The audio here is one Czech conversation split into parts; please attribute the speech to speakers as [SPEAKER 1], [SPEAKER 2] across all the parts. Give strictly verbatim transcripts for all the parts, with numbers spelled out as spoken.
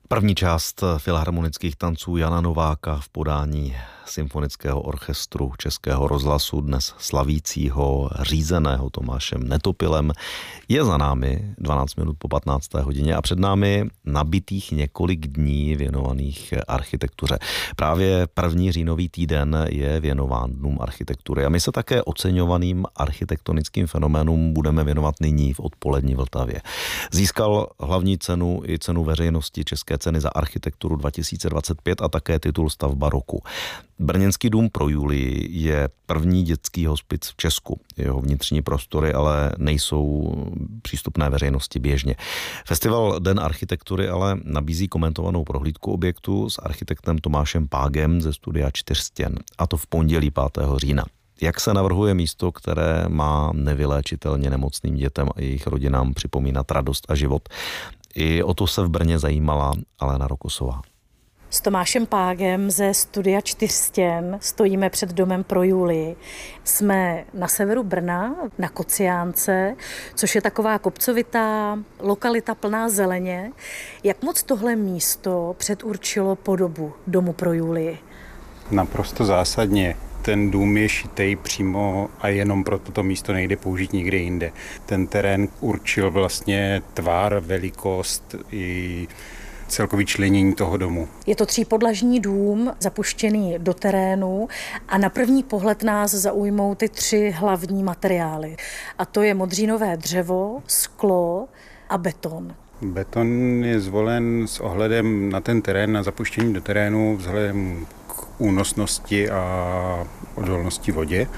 [SPEAKER 1] První část filharmonických tanců Jana Nováka v podání Symfonického orchestru Českého rozhlasu, dnes slavícího, řízeného Tomášem Netopilem, je za námi dvanáct minut po patnácté hodině a před námi nabitých několik dní věnovaných architektuře. Právě první říjnový týden je věnován dnům architektury a my se také oceňovaným architektonickým fenoménům budeme věnovat nyní v odpolední Vltavě. Získal hlavní cenu i cenu veřejnosti České ceny za architekturu dva tisíce dvacet pět a také titul Stavba roku. Brněnský dům pro Julii je první dětský hospic v Česku. Jeho vnitřní prostory ale nejsou přístupné veřejnosti běžně. Festival Den architektury ale nabízí komentovanou prohlídku objektu s architektem Tomášem Págem ze studia Čtyř stěn, a to v pondělí pátého října. Jak se navrhuje místo, které má nevyléčitelně nemocným dětem a jejich rodinám připomínat radost a život? I o to se v Brně zajímala Alena Rokosová.
[SPEAKER 2] S Tomášem Págem ze studia Čtyř stěn stojíme před domem pro Julii. Jsme na severu Brna, na Kociánce, což je taková kopcovitá lokalita plná zeleně. Jak moc tohle místo předurčilo podobu domu pro Julii?
[SPEAKER 3] Naprosto zásadně. Ten dům je šitej přímo a jenom pro toto místo nejde použít nikde jinde. Ten terén určil vlastně tvar, velikost i celkový členění toho domu.
[SPEAKER 2] Je to třípodlažní dům, zapuštěný do terénu a na první pohled nás zaujmou ty tři hlavní materiály. A to je modřínové dřevo, sklo a beton.
[SPEAKER 3] Beton je zvolen s ohledem na ten terén, na zapuštění do terénu, vzhledem k únosnosti a odolnosti vodě.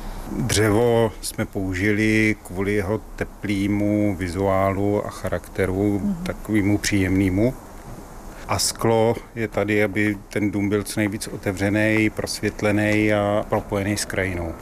[SPEAKER 3] Dřevo jsme použili kvůli jeho teplýmu vizuálu a charakteru, mm. takovému příjemnému. A sklo je tady, aby ten dům byl co nejvíc otevřený, prosvětlený a propojený s krajinou.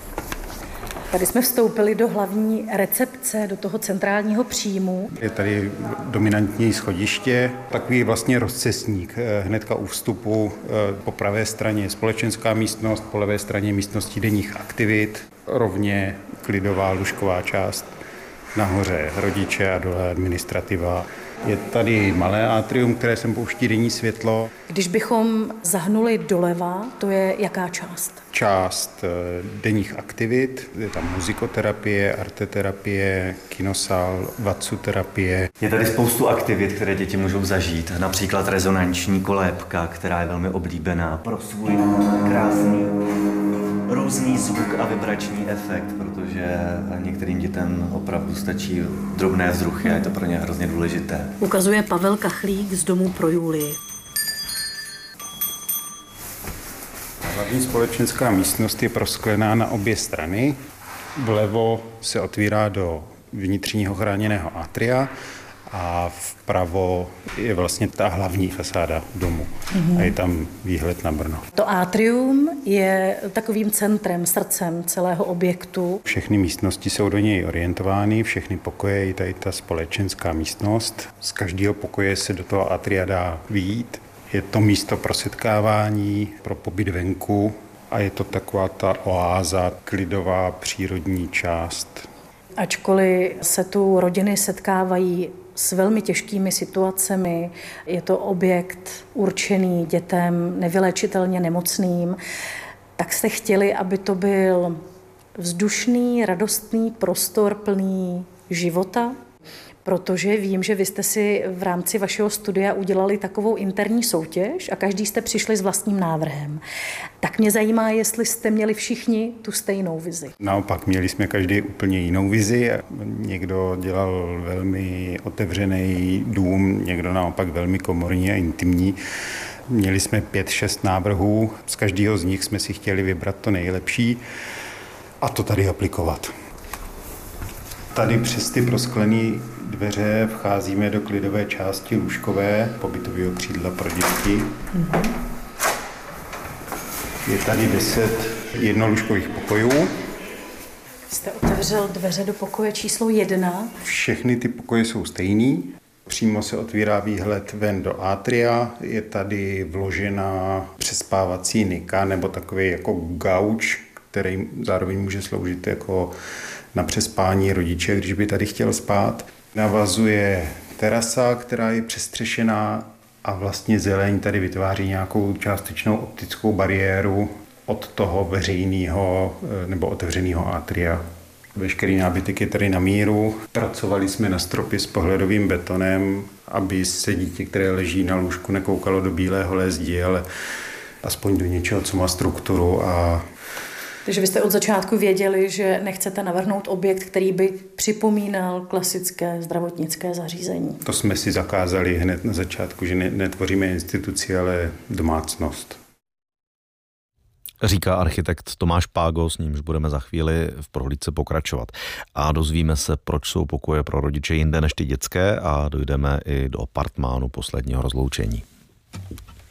[SPEAKER 2] Tady jsme vstoupili do hlavní recepce, do toho centrálního příjmu.
[SPEAKER 3] Je tady dominantní schodiště, takový vlastně rozcestník. Hnedka u vstupu po pravé straně je společenská místnost, po levé straně místnosti denních aktivit, rovně klidová lůžková část, nahoře rodiče a dole administrativa. Je tady malé atrium, které sem pouští denní světlo.
[SPEAKER 2] Když bychom zahnuli doleva, to je jaká část?
[SPEAKER 3] Část denních aktivit, je tam muzikoterapie, arteterapie, kinosál, vatsuterapie.
[SPEAKER 4] Je tady spoustu aktivit, které děti můžou zažít, například rezonanční kolébka, která je velmi oblíbená pro svůj krásný různý zvuk a vibrační efekt, protože některým dětem opravdu stačí drobné vzruchy a je to pro ně hrozně důležité.
[SPEAKER 2] Ukazuje Pavel Kachlík z domu pro Julii.
[SPEAKER 3] Hlavní společenská místnost je prosklená na obě strany. Vlevo se otvírá do vnitřního chráněného atria a vpravo je vlastně ta hlavní fasáda domu. Mm-hmm. A je tam výhled na Brno.
[SPEAKER 2] To atrium je takovým centrem, srdcem celého objektu.
[SPEAKER 3] Všechny místnosti jsou do něj orientovány, všechny pokoje je tady ta společenská místnost. Z každého pokoje se do toho atria dá vyjít. Je to místo pro setkávání, pro pobyt venku a je to taková ta oáza, klidová přírodní část.
[SPEAKER 2] Ačkoliv se tu rodiny setkávají s velmi těžkými situacemi, je to objekt určený dětem nevyléčitelně nemocným, tak jste chtěli, aby to byl vzdušný, radostný prostor plný života, protože vím, že vy jste si v rámci vašeho studia udělali takovou interní soutěž a každý jste přišli s vlastním návrhem. Tak mě zajímá, jestli jste měli všichni tu stejnou vizi.
[SPEAKER 3] Naopak, měli jsme každý úplně jinou vizi. Někdo dělal velmi otevřený dům, někdo naopak velmi komorní a intimní. Měli jsme pět, šest návrhů, z každého z nich jsme si chtěli vybrat to nejlepší a to tady aplikovat. Tady přes ty prosklené dveře vcházíme do klidové části lůžkové, pobytového křídla pro děti. Mm-hmm. Je tady deset jednolůžkových pokojů.
[SPEAKER 2] Jste otevřel dveře do pokoje číslo jedna.
[SPEAKER 3] Všechny ty pokoje jsou stejný. Přímo se otvírá výhled ven do atria. Je tady vložena přespávací nika nebo takový jako gauč, který zároveň může sloužit jako na přespání rodiče, když by tady chtěl spát. Navazuje terasa, která je přestřešená a vlastně zeleň tady vytváří nějakou částečnou optickou bariéru od toho veřejného nebo otevřeného atria. Veškerý nábytek je tady na míru. Pracovali jsme na stropě s pohledovým betonem, aby se dítě, které leží na lůžku, nekoukalo do bílého lézdi, ale aspoň do něčeho, co má strukturu. A
[SPEAKER 2] Takže vy jste od začátku věděli, že nechcete navrhnout objekt, který by připomínal klasické zdravotnické zařízení.
[SPEAKER 3] To jsme si zakázali hned na začátku, že netvoříme instituci, ale domácnost.
[SPEAKER 1] Říká architekt Tomáš Págo, s nímž budeme za chvíli v prohlídce pokračovat. A dozvíme se, proč jsou pokoje pro rodiče jinde než ty dětské a dojdeme i do apartmánu posledního rozloučení.